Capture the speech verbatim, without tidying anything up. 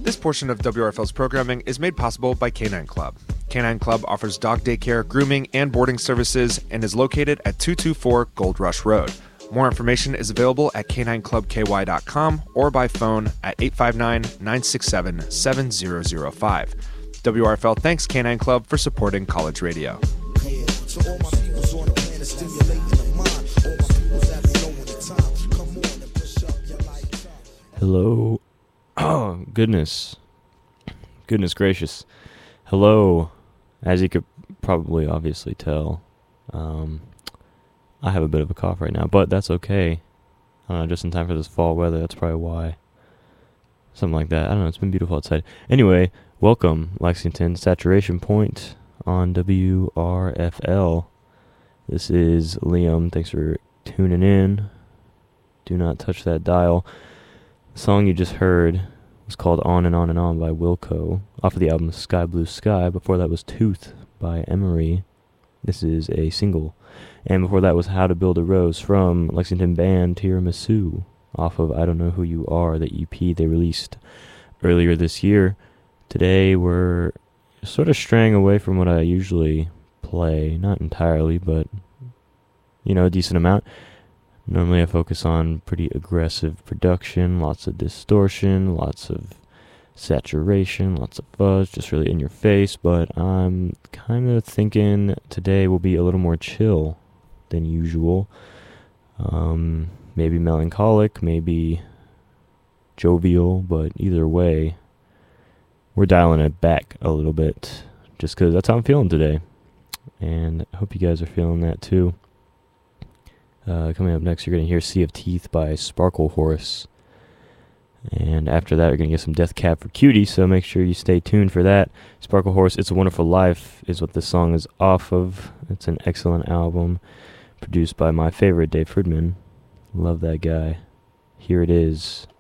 This portion of W R F L's programming is made possible by Canine Club. Canine Club offers dog daycare, grooming, and boarding services and is located at two two four Gold Rush Road. More information is available at canine club k y dot com or by phone at eight five nine, nine six seven, seven zero zero five. W R F L thanks Canine Club for supporting college radio. Hello. Oh, goodness. Goodness gracious. Hello. As you could probably obviously tell, um, I have a bit of a cough right now, but that's okay. I don't know, just in time for this fall weather, that's probably why. Something like that. I don't know, it's been beautiful outside. Anyway, welcome, Lexington Saturation Point on W R F L. This is Liam. Thanks for tuning in. Do not touch that dial. The song you just heard was called On and On and On by Wilco, off of the album Sky Blue Sky. Before that was Tooth by Emery. This is a single. And before that was How to Build a Rose from Lexington band Tiramisu, off of I Don't Know Who You Are, the E P they released earlier this year. Today we're sort of straying away from what I usually play. Not entirely, but, you know, a decent amount. Normally I focus on pretty aggressive production, lots of distortion, lots of saturation, lots of fuzz, just really in your face, but I'm kind of thinking today will be a little more chill than usual. Um, maybe melancholic, maybe jovial, but either way, we're dialing it back a little bit, just because that's how I'm feeling today, and I hope you guys are feeling that too. Uh, coming up next, you're going to hear Sea of Teeth by Sparkle Horse. And after that, you're going to get some Death Cab for Cutie, so make sure you stay tuned for that. Sparkle Horse, It's a Wonderful Life is what this song is off of. It's an excellent album, produced by my favorite, Dave Fridman. Love that guy. Here it is.